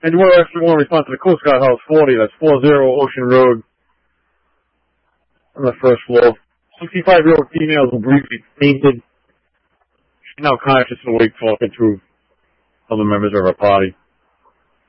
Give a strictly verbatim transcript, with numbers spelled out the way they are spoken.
And you actually want to respond to the Coast Guard House forty, that's forty Ocean Road on the first floor. sixty-five-year-old female who briefly fainted. She's now conscious and awake, talking to other members of her party.